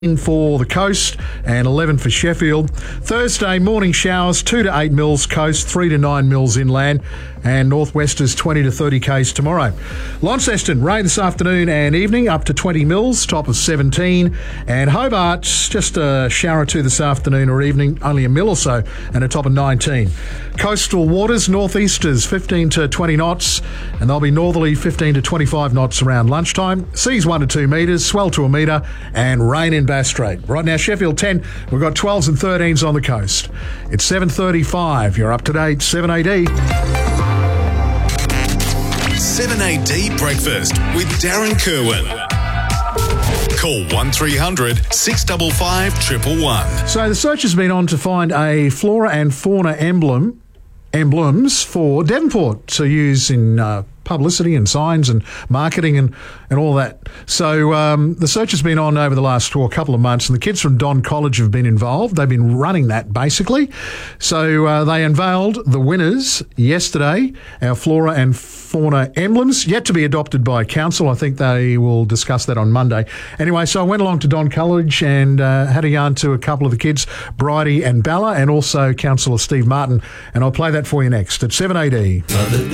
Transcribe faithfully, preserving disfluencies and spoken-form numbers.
for the coast and eleven for Sheffield. Thursday, morning showers, two to eight mils coast, three to nine mils inland, and northwesters twenty to thirty k's tomorrow. Launceston, rain this afternoon and evening, up to twenty mils, top of seventeen. And Hobart, just a shower or two this afternoon or evening, only a mil or so, and a top of nineteen. Coastal waters, northeasters fifteen to twenty knots, and they'll be northerly fifteen to twenty-five knots around lunchtime. Seas one to two metres, swell to a metre, and rain in Bass Strait. Right now, Sheffield ten, we've got twelves and thirteens on the coast. It's seven thirty-five. You're up to date, seven A D. seven A D Breakfast with Darren Kerwin. Call one three hundred six five five one one one. So the search has been on to find a flora and fauna emblem, emblems for Devonport to use in uh, publicity and signs and marketing and, and all that. So um, the search has been on over the last well, couple of months, and the kids from Don College have been involved. They've been running that, basically. So uh, they unveiled the winners yesterday, our flora and fauna emblems, yet to be adopted by council. I think they will discuss that on Monday. Anyway, so I went along to Don College and uh, had a yarn to a couple of the kids, Bridie and Bella, and also Councillor Steve Martin, and I'll play that for you next at seven A D.